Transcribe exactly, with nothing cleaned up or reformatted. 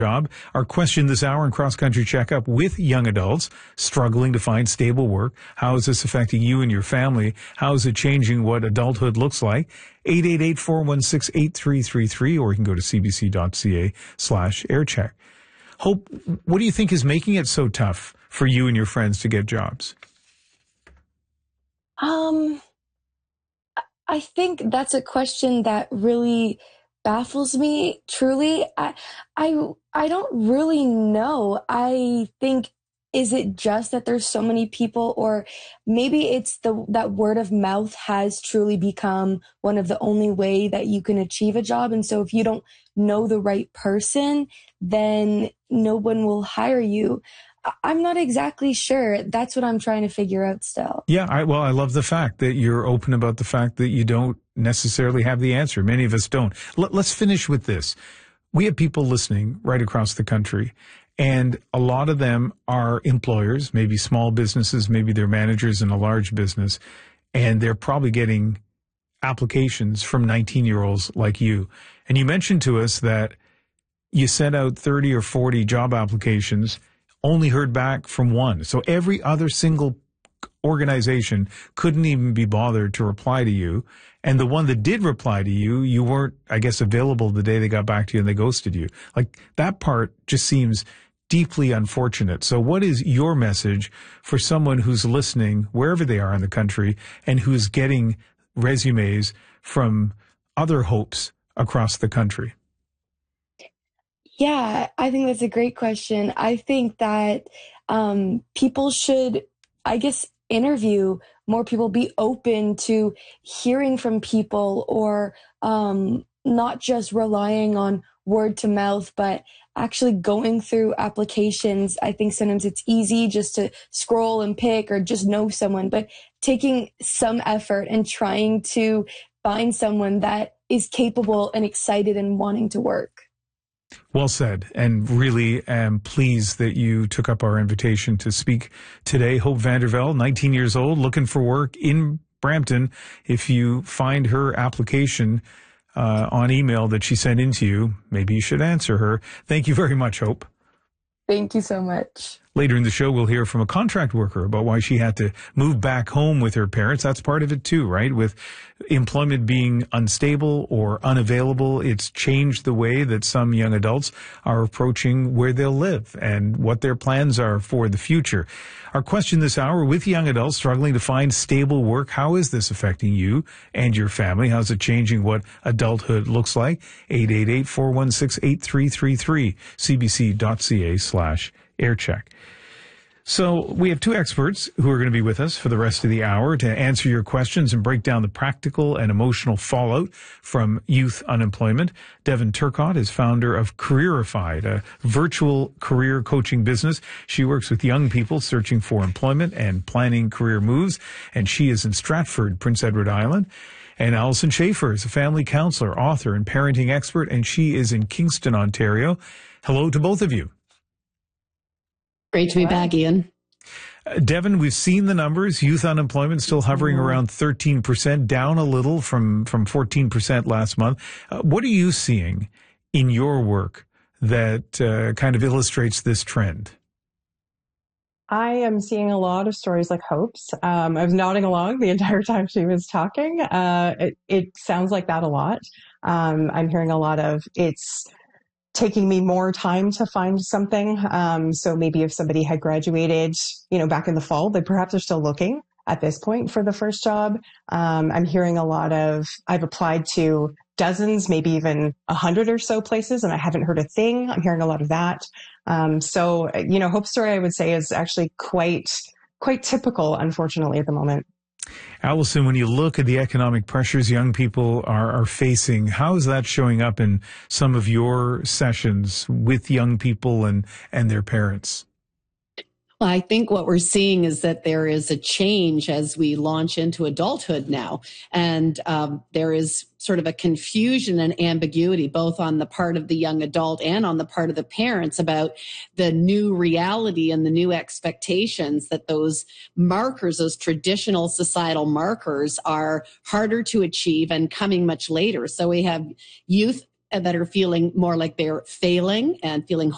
job. Our question this hour in Cross Country Checkup with young adults struggling to find stable work. How is this affecting you and your family? How is it changing what adulthood looks like? eight eight eight, four one six, eight three three three, or you can go to cbc.ca slash aircheck. Hope, what do you think is making it so tough for you and your friends to get jobs? Um, I think that's a question that really baffles me. Truly, I, I, I don't really know. I think, is it just that there's so many people, or maybe it's the that word of mouth has truly become one of the only way that you can achieve a job. And so if you don't know the right person, then no one will hire you. I'm not exactly sure. That's what I'm trying to figure out still. Yeah, I, well, I love the fact that you're open about the fact that you don't necessarily have the answer. Many of us don't. Let, let's finish with this. We have people listening right across the country, and a lot of them are employers, maybe small businesses, maybe they're managers in a large business, and they're probably getting applications from nineteen-year-olds like you. And you mentioned to us that you sent out thirty or forty job applications, only heard back from one. So every other single organization couldn't even be bothered to reply to you. And the one that did reply to you, you weren't, I guess, available the day they got back to you and they ghosted you. Like, that part just seems deeply unfortunate. So what is your message for someone who's listening, wherever they are in the country, and who's getting resumes from other hopes across the country? Yeah, I think that's a great question. I think that um, people should, I guess, interview more people, be open to hearing from people, or um, not just relying on word to mouth, but actually going through applications. I think sometimes it's easy just to scroll and pick or just know someone, but taking some effort and trying to find someone that is capable and excited and wanting to work. Well said, and really am pleased that you took up our invitation to speak today. Hope Vandervelde, nineteen years old, looking for work in Brampton. If you find her application uh, on email that she sent in to you, maybe you should answer her. Thank you very much, Hope. Thank you so much. Later in the show, we'll hear from a contract worker about why she had to move back home with her parents. That's part of it too, right? With employment being unstable or unavailable, it's changed the way that some young adults are approaching where they'll live and what their plans are for the future. Our question this hour, with young adults struggling to find stable work, how is this affecting you and your family? How's it changing what adulthood looks like? eight eight eight, four one six, eight three three three, cbc.ca slash aircheck. So we have two experts who are going to be with us for the rest of the hour to answer your questions and break down the practical and emotional fallout from youth unemployment. Devin Turcotte is founder of Careerified, a virtual career coaching business. She works with young people searching for employment and planning career moves, and she is in Stratford, Prince Edward Island. And Alison Schaefer is a family counselor, author, and parenting expert, and she is in Kingston, Ontario. Hello to both of you. Great to be back, Ian. Uh, Devin, we've seen the numbers. Youth unemployment still hovering mm-hmm. around thirteen percent, down a little from, from fourteen percent last month. Uh, what are you seeing in your work that uh, kind of illustrates this trend? I am seeing a lot of stories like Hope's. Um, I was nodding along the entire time she was talking. Uh, it, it sounds like that a lot. Um, I'm hearing a lot of it's taking me more time to find something. Um, so maybe if somebody had graduated, you know, back in the fall, they perhaps are still looking at this point for the first job. Um, I'm hearing a lot of, I've applied to dozens, maybe even a hundred or so places, and I haven't heard a thing. I'm hearing a lot of that. Um, so, you know, Hope's story, I would say, is actually quite, quite typical, unfortunately, at the moment. Alison, when you look at the economic pressures young people are, are facing, how is that showing up in some of your sessions with young people and, and their parents? Well, I think what we're seeing is that there is a change as we launch into adulthood now. And um, there is sort of a confusion and ambiguity, both on the part of the young adult and on the part of the parents, about the new reality and the new expectations that those markers, those traditional societal markers, are harder to achieve and coming much later. So we have youth that are feeling more like they're failing and feeling